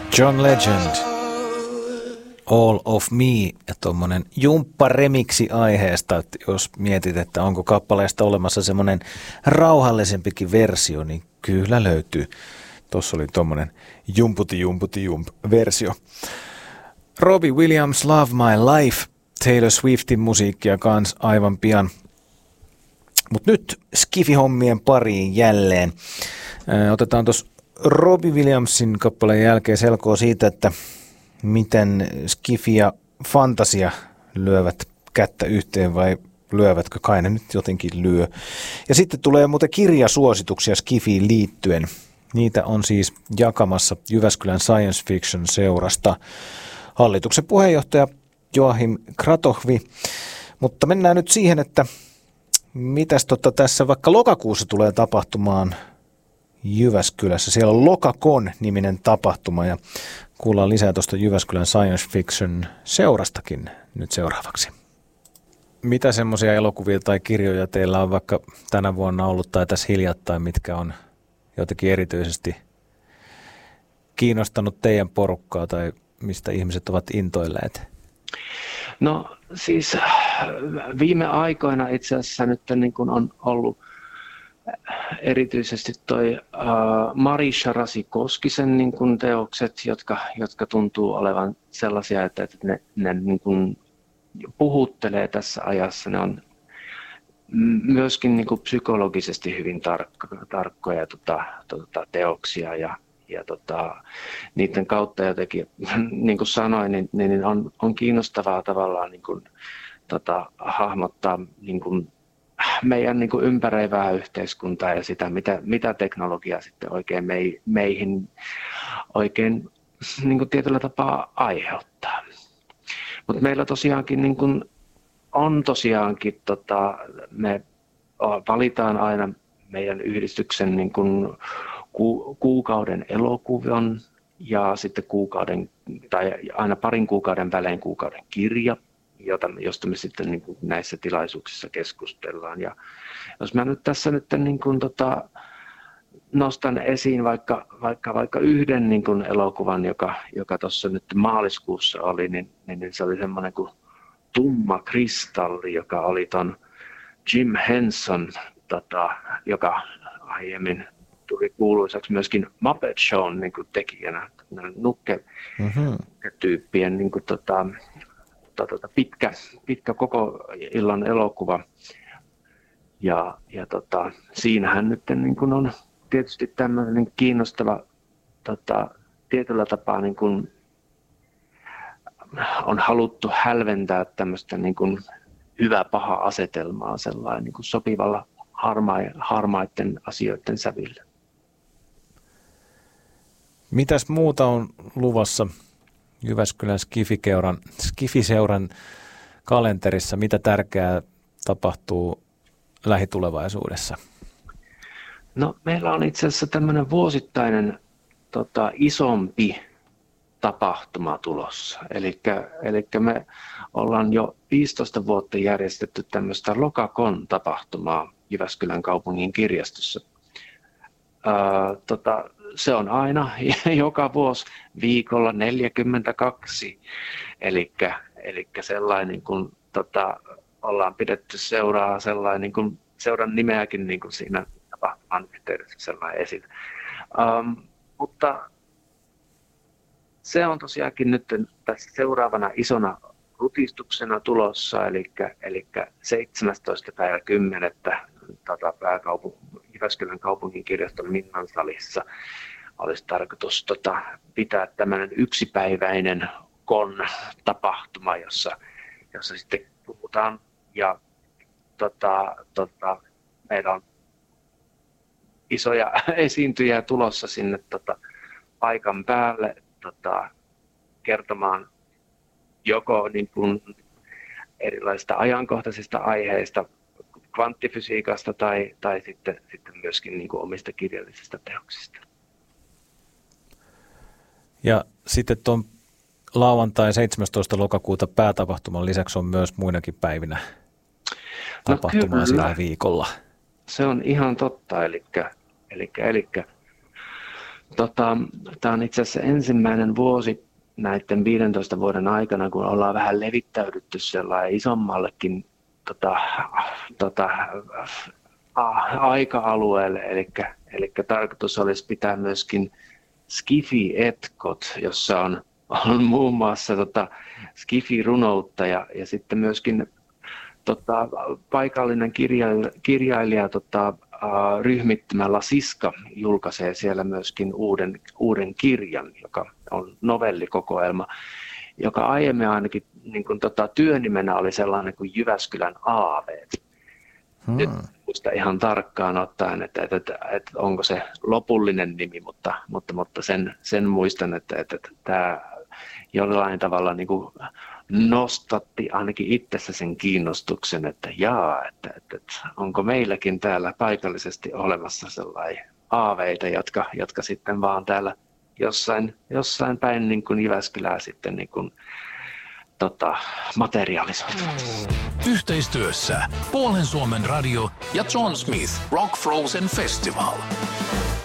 John Legend, All of Me, ja tuommoinen jumpparemiksi aiheesta, että jos mietit, että onko kappaleesta olemassa semmoinen rauhallisempikin versio, niin kyllä löytyy. Tuossa oli tuommoinen jumputi versio. Robbie Williams, Love My Life, Taylor Swiftin musiikkia kans aivan pian. Mutta nyt Skifi-hommien pariin jälleen. Otetaan tuossa Robbie Williamsin kappaleen jälkeen selkoa siitä, että miten Skifi ja fantasia lyövät kättä yhteen vai lyövätkö, kai ne nyt jotenkin lyö. Ja sitten tulee muuten kirjasuosituksia Skifiin liittyen. Niitä on siis jakamassa Jyväskylän Science Fiction seurasta hallituksen puheenjohtaja Joachim Kratochvi. Mutta mennään nyt siihen, että mitäs tässä vaikka lokakuussa tulee tapahtumaan Jyväskylässä. Siellä on Lokakon-niminen tapahtuma ja kuullaan lisää tuosta Jyväskylän Science Fiction seurastakin nyt seuraavaksi. Mitä semmoisia elokuvia tai kirjoja teillä on vaikka tänä vuonna ollut tai tässä hiljattain, mitkä on jotenkin erityisesti kiinnostanut teidän porukkaa tai mistä ihmiset ovat intoilleet? No siis viime aikoina itse asiassa nyt niin kuin on ollut erityisesti toi Marisha Rasi-Koskisen niin kuin teokset, jotka tuntuu olevan sellaisia, että ne niin kuin puhuttelee tässä ajassa. Ne on myöskin niin kuin psykologisesti hyvin tarkkoja teoksia ja niiden kautta jotenkin, niin kuin sanoin, niin on kiinnostavaa tavallaan niin kuin, hahmottaa niin kuin meidän niin kuin ympäröivää yhteiskuntaa ja sitä, mitä teknologia sitten oikein meihin oikein niin kuin tietyllä tapaa aiheuttaa. Mutta meillä tosiaankin niin kuin on tosiaankin, me valitaan aina meidän yhdistyksen niin kuin kuukauden elokuvan ja sitten kuukauden tai aina parin kuukauden välein kuukauden kirja, josta me sitten niin kuin näissä tilaisuuksissa keskustellaan. Ja jos mä nyt tässä nyt niin kuin nostan esiin vaikka yhden niin kuin elokuvan, joka tuossa nyt maaliskuussa oli, niin se oli semmoinen kuin Tumma kristalli, joka oli ton Jim Henson, joka aiemmin tuli kuuluisaksi myöskin Muppet Shown niin kuin tekijänä, nukke-tyyppien niin kuin, pitkä koko illan elokuva. Ja siinähän nyt niin kuin on tietysti tämmöinen kiinnostava tietyllä tapaa niin kuin on haluttu hälventää tämmöistä niin kuin hyvä-paha asetelmaa sellainen niin kuin sopivalla harmaiden asioiden sävillä. Mitäs muuta on luvassa Jyväskylän Skifi-seuran kalenterissa? Mitä tärkeää tapahtuu lähitulevaisuudessa? No, meillä on itse asiassa tämmöinen vuosittainen isompi tapahtuma tulossa. Eli me ollaan jo 15 vuotta järjestetty tämmöistä Lokakon-tapahtumaa Jyväskylän kaupungin kirjastossa. Se on aina joka vuosi viikolla 42, eli sellainen kun ollaan pidetty sellainen kun seuran nimeäkin niin kuin siinä tapahtuman yhteydessä sellainen esillä. Mutta se on tosiaankin nyt tässä seuraavana isona rutistuksena tulossa, eli 17.10. Jyväskylän kaupungin kirjaston Minnan salissa olisi tarkoitus pitää tämmöinen yksipäiväinen tapahtuma, jossa sitten puhutaan ja meillä on isoja esiintyjiä tulossa sinne paikan päälle kertomaan joko niin kuin erilaisista ajankohtaisista aiheista, kvanttifysiikasta tai sitten myöskin niin kuin omista kirjallisista teoksista. Ja sitten tuon lauantai 17. lokakuuta päätapahtuman lisäksi on myös muinakin päivinä tapahtumaa sillä viikolla. Se on ihan totta, eli Tämä on itse asiassa ensimmäinen vuosi näiden 15 vuoden aikana, kun ollaan vähän levittäydytty sellainen isommallekin aika-alueelle, eli tarkoitus olisi pitää myöskin Skifi-etkot, jossa on muun muassa Skifi-runoutta ja sitten myöskin paikallinen kirjailija ryhmittymä Siska julkaisee siellä myöskin uuden kirjan, joka on novellikokoelma, joka aiemmin ainakin niin kuin, työnimenä oli sellainen kuin Jyväskylän aaveet. Nyt muista ihan tarkkaan ottaen, että onko se lopullinen nimi, mutta sen muistan, että tämä jollain tavalla niin kuin nostatti ainakin itsessä sen kiinnostuksen, että onko meilläkin täällä paikallisesti olemassa sellaisia aaveita, jotka sitten vaan täällä jossain päin niin kuin Jyväskylää sitten niin kuin, materialisoitu. Yhteistyössä Puolen Suomen radio ja John Smith Rock Frozen Festival.